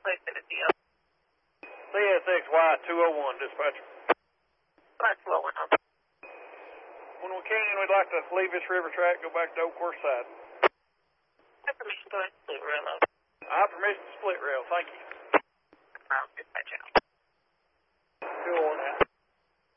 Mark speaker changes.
Speaker 1: place in the deal.
Speaker 2: CSXY 201, dispatcher.
Speaker 1: That's low enough.
Speaker 2: When we can, we'd like to leave this river track, go back to Oak Course side.
Speaker 1: I have permission to go ahead and split rail.
Speaker 2: I have permission to split rail, thank you.